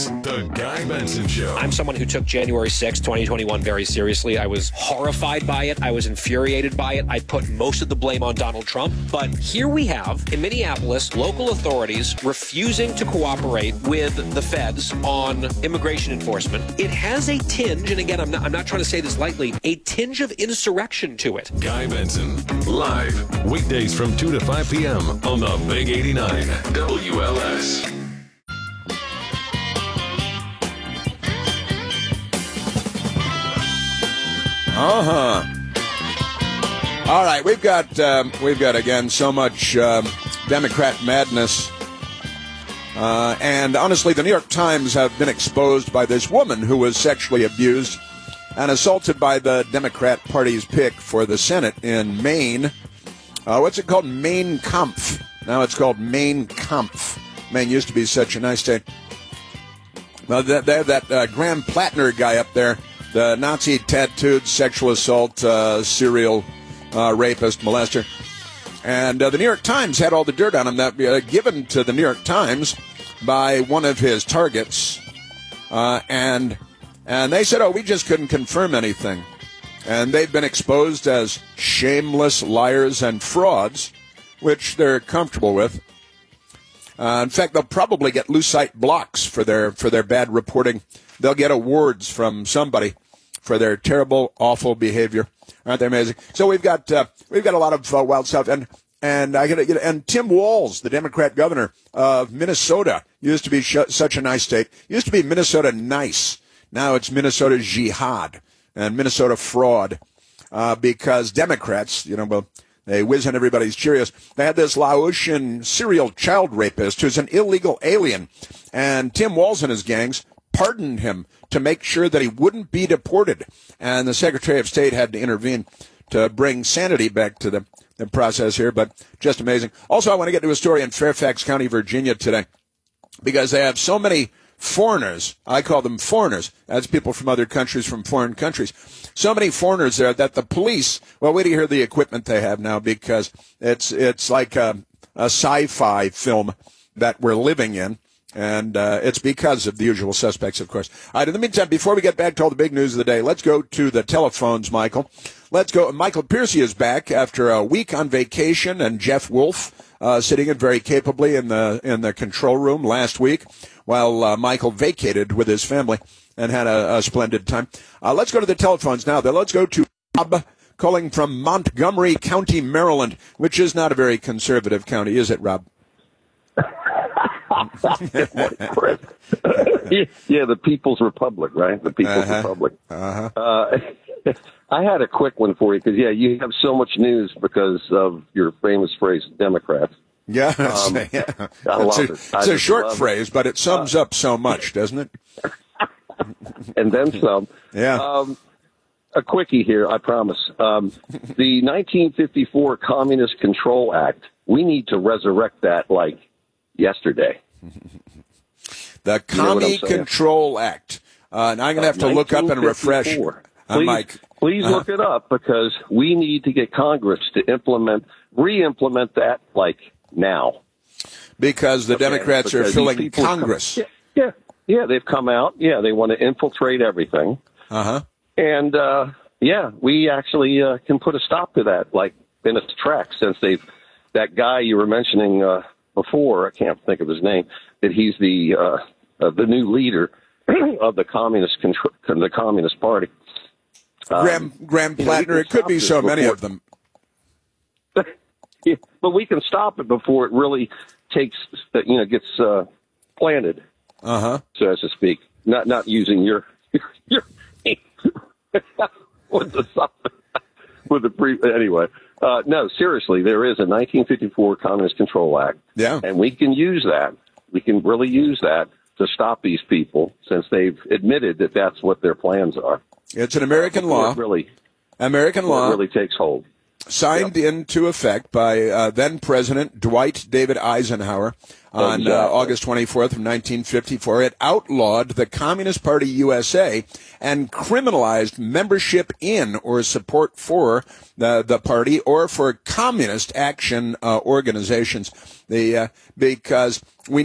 The Guy Benson Show. I'm someone who took January 6, 2021 very seriously. I was horrified by it. I was infuriated by it. I put most of the blame on Donald Trump. But here we have, in Minneapolis, local authorities refusing to cooperate with the feds on immigration enforcement. It has a tinge, and again, I'm not trying to say this lightly, a tinge of insurrection to it. Guy Benson, live, weekdays from 2 to 5 p.m. on the Big 89 WLS. All right, we've got again so much Democrat madness, and honestly, the New York Times have been exposed by this woman who was sexually abused and assaulted by the Democrat Party's pick for the Senate in Maine. What's it called? Mein Kampf. Now it's called Mein Kampf. Maine used to be such a nice state. Well, they have that Graham Plattner guy up there. The Nazi tattooed sexual assault serial rapist, molester. And the New York Times had all the dirt on him that given to the New York Times by one of his targets. And they said, we just couldn't confirm anything. And they've been exposed as shameless liars and frauds, which they're comfortable with. In fact, they'll probably get Lucite blocks for their bad reporting. They'll get awards from somebody for their terrible, awful behavior. Aren't they amazing? So we've got a lot of wild stuff, and Tim Walz, the Democrat governor of Minnesota, used to be such a nice state. Used to be Minnesota nice. Now it's Minnesota jihad and Minnesota fraud, because Democrats, they whiz on everybody's Cheerios. They had this Laotian serial child rapist who's an illegal alien, and Tim Walz and his gangs pardoned him to make sure that he wouldn't be deported. And the Secretary of State had to intervene to bring sanity back to the process here, but just amazing. Also, I want to get to a story in Fairfax County, Virginia today, because they have so many foreigners. I call them foreigners. That's people from other countries, from foreign countries. So many foreigners there that the police, well, wait to hear the equipment they have now, because it's like a sci-fi film that we're living in. And it's because of the usual suspects, of course. All right, in the meantime, before we get back to all the big news of the day, let's go to the telephones, Michael. Let's go. Michael Piercy is back after a week on vacation, and Jeff Wolf sitting in very capably in the control room last week while Michael vacated with his family and had a splendid time. Let's go to the telephones now. Let's go to Rob calling from Montgomery County, Maryland, which is not a very conservative county, is it, Rob? Yeah, the People's Republic, right? The People's Republic. I had a quick one for you because, you have so much news because of your famous phrase, Democrats. Yeah, it's a short phrase, but it sums up so much, doesn't it? And then some. Yeah. A quickie here, I promise. The 1954 Communist Control Act, we need to resurrect that like yesterday. The Commie Control Act. And I'm going to have to look up and refresh. Please look it up, because we need to get Congress to re-implement that like now. Because the Democrats are filling Congress. Yeah, they've come out. Yeah, they want to infiltrate everything. And, we actually can put a stop to that, like in its tracks, since that guy you were mentioning before, I can't think of his name, that he's the new leader of the Communist Party. Graham Plattner, it could be so many of them. Yeah, but we can stop it before it really gets planted, so as to speak. Not using your anyway. No, seriously, there is a 1954 Communist Control Act. Yeah. And we can use that. We can really use that to stop these people, since they've admitted that that's what their plans are. It's an American law. American law. It really takes hold. Signed into effect by then President Dwight David Eisenhower on August 24th of 1954. It outlawed the Communist Party USA and criminalized membership in or support for the party or for communist action organizations. Because we